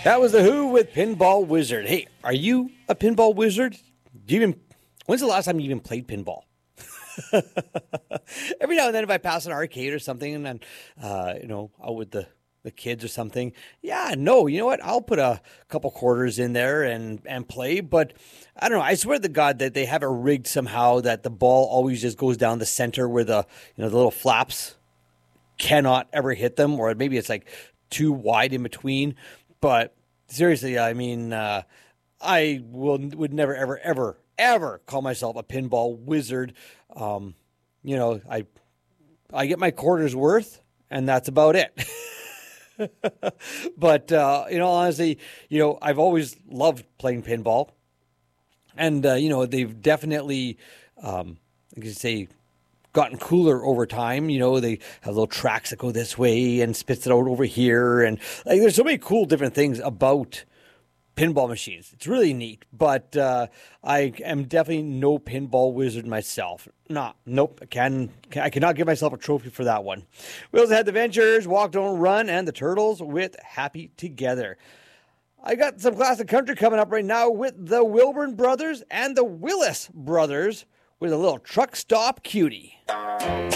That was The Who with Pinball Wizard. Hey, are you a pinball wizard? When's the last time you even played pinball? Every now and then if I pass an arcade or something and then, out with the kids or something, you know what? I'll put a couple quarters in there and play. But I don't know. I swear to God that they have it rigged somehow that the ball always just goes down the center where the little flaps cannot ever hit them, or maybe it's like too wide in between. But seriously, I mean, I would never, ever, ever, ever call myself a pinball wizard. I get my quarter's worth, and that's about it. But honestly, I've always loved playing pinball, and they've definitely, gotten cooler over time. They have little tracks that go this way and spits it out over here. And there's so many cool different things about pinball machines. It's really neat, but I am definitely no pinball wizard myself. Nope. I cannot give myself a trophy for that one. We also had the Ventures, Walk Don't Run, and the Turtles with Happy Together. I got some classic country coming up right now with the Wilburn Brothers and the Willis Brothers with a little Truck Stop Cutie.